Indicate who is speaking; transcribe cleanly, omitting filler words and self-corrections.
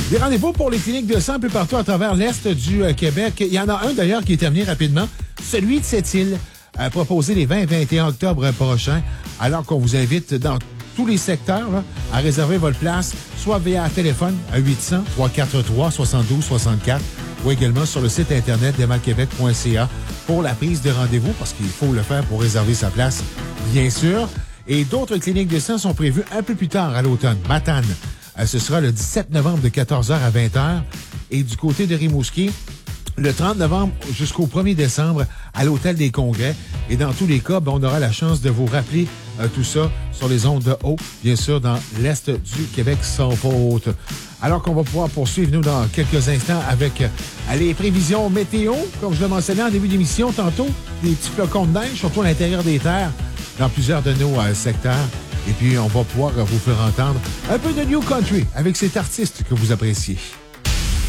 Speaker 1: Des rendez-vous pour les cliniques de sang un peu partout à travers l'Est du Québec. Il y en a un d'ailleurs qui est terminé rapidement, celui de Sept-Îles, proposé les 20 et 21 octobre prochains, alors qu'on vous invite dans tous les secteurs là, à réserver votre place, soit via téléphone à 800-343-7264 ou également sur le site internet demalquebec.ca pour la prise de rendez-vous, parce qu'il faut le faire pour réserver sa place, bien sûr. Et d'autres cliniques de sang sont prévues un peu plus tard à l'automne. Matane, ce sera le 17 novembre de 14h à 20h. Et du côté de Rimouski, le 30 novembre jusqu'au 1er décembre à l'Hôtel des Congrès. Et dans tous les cas, on aura la chance de vous rappeler tout ça sur les ondes de haut, bien sûr, dans l'Est du Québec sans faute. Alors qu'on va pouvoir poursuivre, nous, dans quelques instants avec les prévisions météo. Comme je le mentionnais en début d'émission tantôt, des petits flocons de neige, surtout à l'intérieur des terres, dans plusieurs de nos secteurs. Et puis, on va pouvoir vous faire entendre un peu de New Country avec cet artiste que vous appréciez.